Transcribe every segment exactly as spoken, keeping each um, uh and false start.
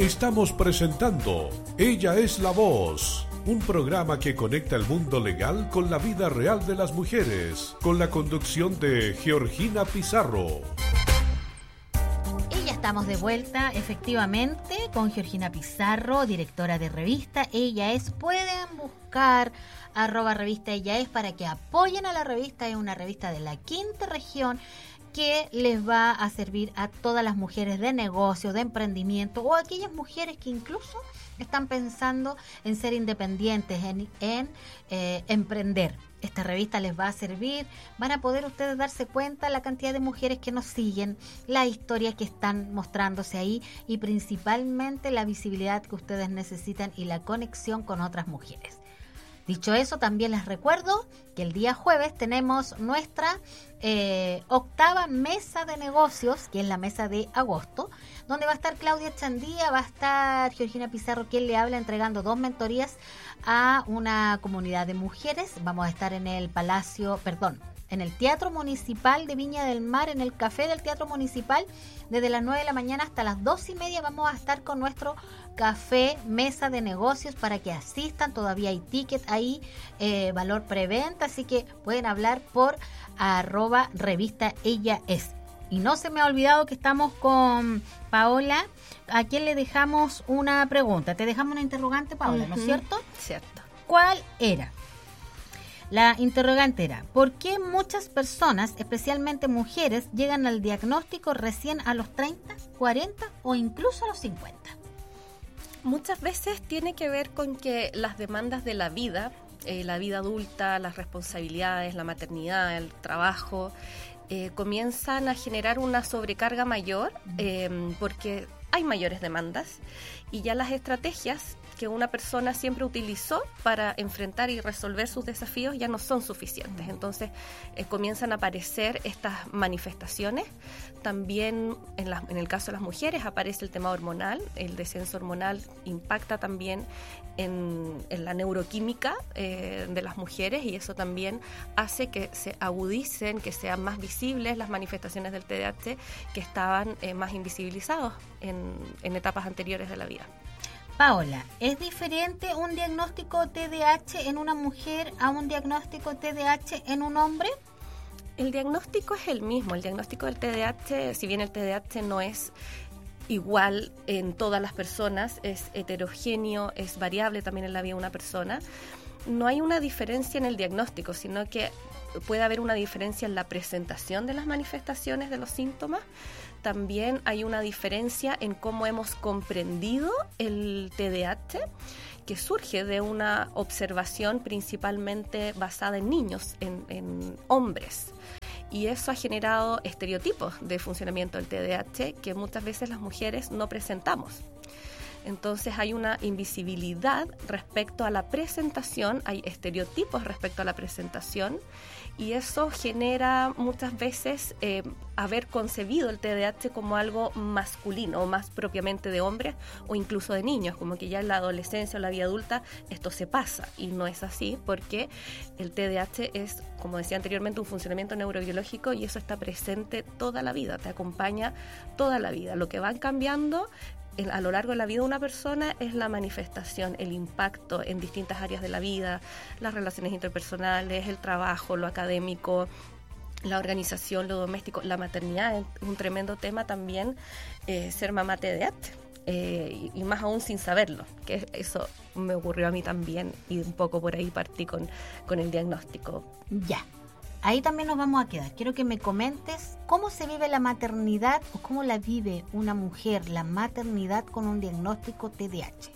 Estamos presentando Ella es la Voz, un programa que conecta el mundo legal con la vida real de las mujeres, con la conducción de Georgina Pizarro. Y ya estamos de vuelta, efectivamente, con Georgina Pizarro, directora de revista Ella es. Pueden buscar arroba revista Ella es para que apoyen a la revista. Es una revista de la quinta región que les va a servir a todas las mujeres de negocio, de emprendimiento, o aquellas mujeres que incluso están pensando en ser independientes, en, en eh, emprender. Esta revista les va a servir, van a poder ustedes darse cuenta la cantidad de mujeres que nos siguen, la historia que están mostrándose ahí y principalmente la visibilidad que ustedes necesitan y la conexión con otras mujeres. Dicho eso, también les recuerdo que el día jueves tenemos nuestra eh, octava mesa de negocios, que es la mesa de agosto, donde va a estar Claudia Chandía, va a estar Georgina Pizarro, quien le habla, entregando dos mentorías a una comunidad de mujeres. Vamos a estar en el Palacio, perdón, en el Teatro Municipal de Viña del Mar, en el Café del Teatro Municipal, desde las nueve de la mañana hasta las dos y media vamos a estar con nuestro café, mesa de negocios, para que asistan. Todavía hay tickets ahí, eh, valor preventa, así que pueden hablar por arroba revista Ella es. Y no se me ha olvidado que estamos con Paola, a quien le dejamos una pregunta. Te dejamos una interrogante, Paola, uh-huh. ¿No es cierto? Cierto. ¿Cuál era? La interrogante era: ¿por qué muchas personas, especialmente mujeres, llegan al diagnóstico recién a los treinta, cuarenta o incluso a los cincuenta? Muchas veces tiene que ver con que las demandas de la vida, eh, la vida adulta, las responsabilidades, la maternidad, el trabajo, eh, comienzan a generar una sobrecarga mayor eh, porque hay mayores demandas y ya las estrategias que una persona siempre utilizó para enfrentar y resolver sus desafíos ya no son suficientes. Entonces eh, comienzan a aparecer estas manifestaciones. También en, la, en el caso de las mujeres aparece el tema hormonal. El descenso hormonal impacta también en, en la neuroquímica eh, de las mujeres y eso también hace que se agudicen, que sean más visibles las manifestaciones del T D A H que estaban eh, más invisibilizados en, en etapas anteriores de la vida. Paola, ¿es diferente un diagnóstico T D A H en una mujer a un diagnóstico T D A H en un hombre? El diagnóstico es el mismo. El diagnóstico del T D A H, si bien el T D A H no es igual en todas las personas, es heterogéneo, es variable también en la vida de una persona, no hay una diferencia en el diagnóstico, sino que puede haber una diferencia en la presentación de las manifestaciones de los síntomas. También hay una diferencia en cómo hemos comprendido el T D A H, que surge de una observación principalmente basada en niños, en, en hombres. Y eso ha generado estereotipos de funcionamiento del T D A H que muchas veces las mujeres no presentamos. Entonces hay una invisibilidad respecto a la presentación, hay estereotipos respecto a la presentación y eso genera muchas veces eh, haber concebido el T D A H como algo masculino o más propiamente de hombres o incluso de niños, como que ya en la adolescencia o la vida adulta esto se pasa y no es así porque el T D A H es, como decía anteriormente, un funcionamiento neurobiológico y eso está presente toda la vida, te acompaña toda la vida. Lo que van cambiando a lo largo de la vida de una persona es la manifestación, el impacto en distintas áreas de la vida, las relaciones interpersonales, el trabajo, lo académico, la organización, lo doméstico, la maternidad es un tremendo tema también, eh, ser mamá T D A H, eh, y, y más aún sin saberlo, que eso me ocurrió a mí también y un poco por ahí partí con, con el diagnóstico. Ya. Ahí también nos vamos a quedar. Quiero que me comentes cómo se vive la maternidad o cómo la vive una mujer, la maternidad con un diagnóstico T D A H.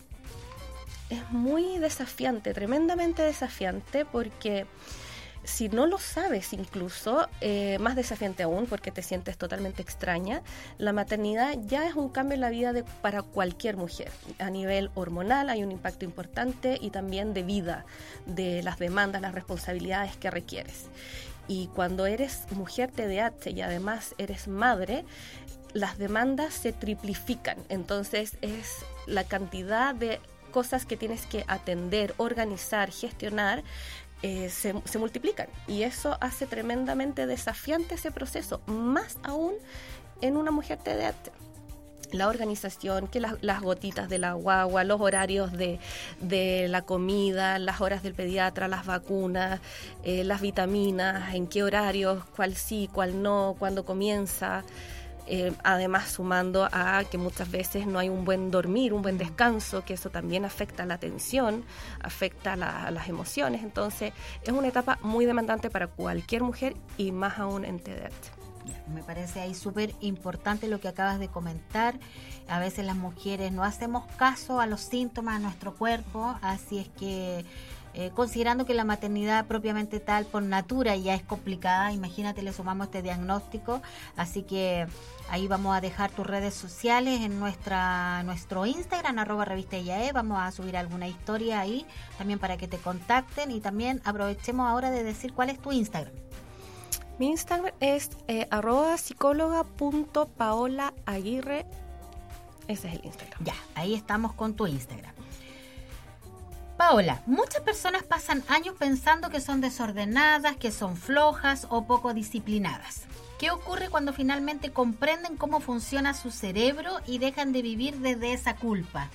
Es muy desafiante, tremendamente desafiante, porque si no lo sabes incluso, eh, más desafiante aún porque te sientes totalmente extraña, la maternidad ya es un cambio en la vida de, para cualquier mujer. A nivel hormonal hay un impacto importante y también de vida, de las demandas, las responsabilidades que requieres. Y cuando eres mujer T D A H y además eres madre, las demandas se triplifican. Entonces es la cantidad de cosas que tienes que atender, organizar, gestionar, eh, se, se multiplican. Y eso hace tremendamente desafiante ese proceso, más aún en una mujer T D A H. la organización, que las, las gotitas de la guagua, los horarios de, de la comida, las horas del pediatra, las vacunas, eh, las vitaminas, en qué horarios, cuál sí, cuál no, cuándo comienza. Eh, además, sumando a que muchas veces no hay un buen dormir, un buen descanso, que eso también afecta la atención, afecta la, las emociones. Entonces, es una etapa muy demandante para cualquier mujer y más aún en T D A H. Me parece ahí súper importante lo que acabas de comentar. A veces las mujeres no hacemos caso a los síntomas de nuestro cuerpo, así es que eh, considerando que la maternidad propiamente tal por natura ya es complicada, imagínate, le sumamos este diagnóstico, así que ahí vamos a dejar tus redes sociales en nuestra nuestro Instagram, arroba revista ella es, vamos a subir alguna historia ahí también para que te contacten y también aprovechemos ahora de decir cuál es tu Instagram. Mi Instagram es eh, arroba psicóloga punto paola aguirre. Ese es el Instagram. Ya, ahí estamos con tu Instagram. Paola, muchas personas pasan años pensando que son desordenadas, que son flojas o poco disciplinadas. ¿Qué ocurre cuando finalmente comprenden cómo funciona su cerebro y dejan de vivir desde esa culpa?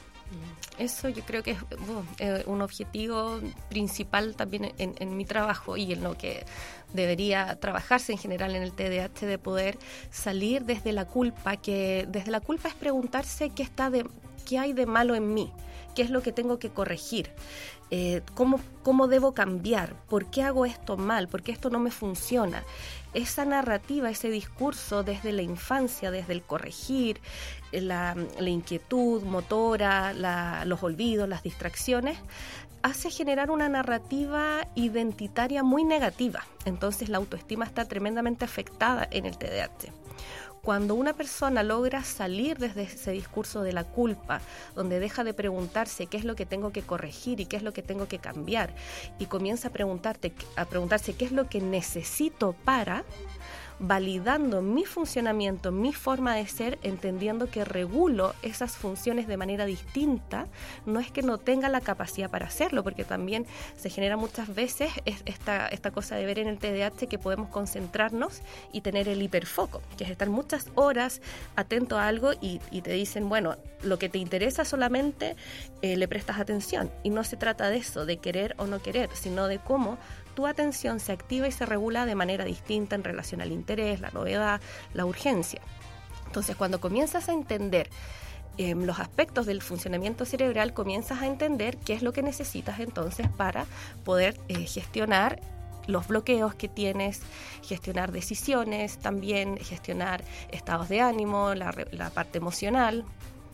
Eso yo creo que es bueno, eh, un objetivo principal también en, en mi trabajo y en lo que debería trabajarse en general en el T D A H, de poder salir desde la culpa, que desde la culpa es preguntarse qué está de, qué hay de malo en mí, qué es lo que tengo que corregir, eh, cómo, cómo debo cambiar, por qué hago esto mal, por qué esto no me funciona. Esa narrativa, ese discurso desde la infancia, desde el corregir, la, la inquietud motora, la, los olvidos, las distracciones, hace generar una narrativa identitaria muy negativa. Entonces la autoestima está tremendamente afectada en el T D A H. Cuando una persona logra salir desde ese discurso de la culpa, donde deja de preguntarse qué es lo que tengo que corregir y qué es lo que tengo que cambiar, y comienza a preguntarte, a preguntarse qué es lo que necesito para, validando mi funcionamiento, mi forma de ser, entendiendo que regulo esas funciones de manera distinta, no es que no tenga la capacidad para hacerlo, porque también se genera muchas veces esta, esta cosa de ver en el T D A H que podemos concentrarnos y tener el hiperfoco, que es estar muchas horas atento a algo y, y te dicen, bueno, lo que te interesa solamente eh, le prestas atención, y no se trata de eso, de querer o no querer, sino de cómo tu atención se activa y se regula de manera distinta en relación al interés, la novedad, la urgencia. Entonces, cuando comienzas a entender eh, los aspectos del funcionamiento cerebral, comienzas a entender qué es lo que necesitas entonces para poder eh, gestionar los bloqueos que tienes, gestionar decisiones, también gestionar estados de ánimo, la, la parte emocional.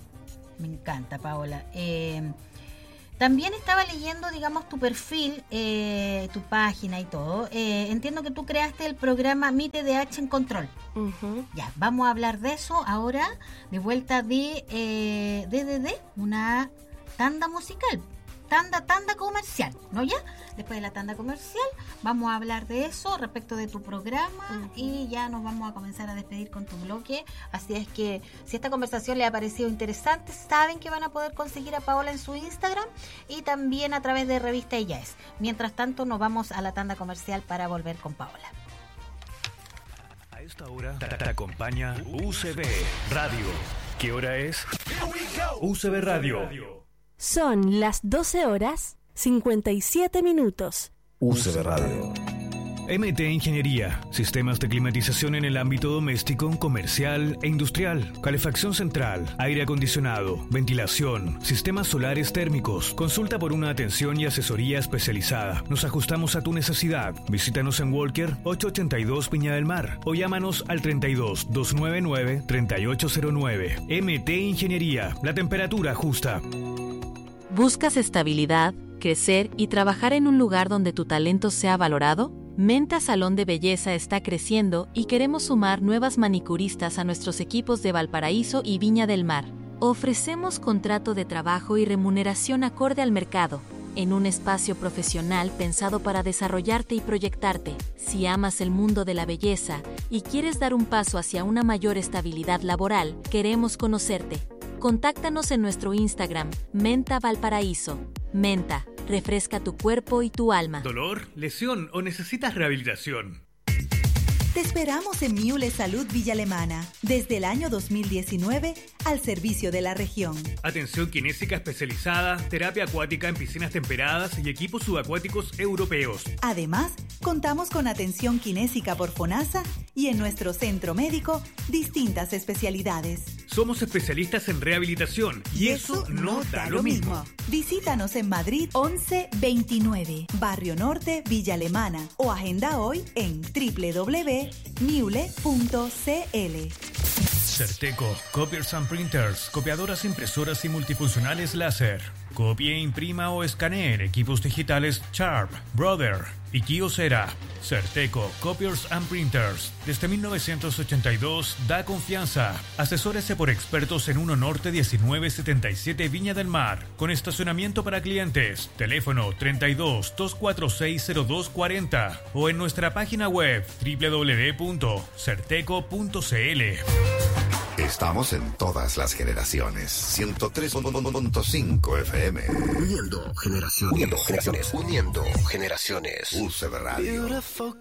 Me encanta, Paola. Eh... También estaba leyendo, digamos, tu perfil, eh, tu página y todo. Eh, entiendo que tú creaste el programa Mi T D A H en Control. Uh-huh. Ya, vamos a hablar de eso ahora, de vuelta de eh, D D D, una tanda musical. Tanda, tanda comercial, ¿no ya? Después de la tanda comercial vamos a hablar de eso respecto de tu programa uh-huh. y ya nos vamos a comenzar a despedir con tu bloque. Así es que si esta conversación les ha parecido interesante, saben que van a poder conseguir a Paola en su Instagram y también a través de Revista Ella Es. Mientras tanto nos vamos a la tanda comercial para volver con Paola. A esta hora te, te acompaña U C B Radio. ¿Qué hora es? U C B Radio. Son las doce horas cincuenta y siete minutos. U C B Radio. M T Ingeniería. Sistemas de climatización en el ámbito doméstico, comercial e industrial. Calefacción central, aire acondicionado, ventilación, sistemas solares térmicos. Consulta por una atención y asesoría especializada. Nos ajustamos a tu necesidad. Visítanos en Walker ochocientos ochenta y dos Viña del Mar o llámanos al treinta y dos, doscientos noventa y nueve, treinta y ocho cero nueve. M T Ingeniería. La temperatura justa. ¿Buscas estabilidad, crecer y trabajar en un lugar donde tu talento sea valorado? Menta Salón de Belleza está creciendo y queremos sumar nuevas manicuristas a nuestros equipos de Valparaíso y Viña del Mar. Ofrecemos contrato de trabajo y remuneración acorde al mercado, en un espacio profesional pensado para desarrollarte y proyectarte. Si amas el mundo de la belleza y quieres dar un paso hacia una mayor estabilidad laboral, queremos conocerte. Contáctanos en nuestro Instagram, Menta Valparaíso. Menta, refresca tu cuerpo y tu alma. ¿Dolor, lesión o necesitas rehabilitación? Te esperamos en Miule Salud Villa Alemana, desde el año dos mil diecinueve, al servicio de la región. Atención kinésica especializada, terapia acuática en piscinas temperadas y equipos subacuáticos europeos. Además, contamos con atención kinésica por FONASA y en nuestro centro médico, distintas especialidades. Somos especialistas en rehabilitación y, y eso, eso no da, da lo mismo. mismo. Visítanos en Madrid once veintinueve, Barrio Norte, Villa Alemana, o agenda hoy en doble u doble u doble u punto miule punto c l. Certeco, Copiers and Printers, copiadoras, impresoras y multifuncionales láser. Copie, imprima o escanee en equipos digitales Sharp, Brother y Kyocera. Certeco, Copiers and Printers. Desde mil novecientos ochenta y dos da confianza. Asesórese por expertos en uno Norte diecinueve setenta y siete Viña del Mar, con estacionamiento para clientes. Teléfono treinta y dos, doscientos cuarenta y seis, cero dos cuarenta o en nuestra página web doble u doble u doble u punto certeco punto c l. Estamos en todas las generaciones. ciento tres punto cinco F M. Uniendo generaciones. Uniendo generaciones. Uniendo generaciones. U C B Radio.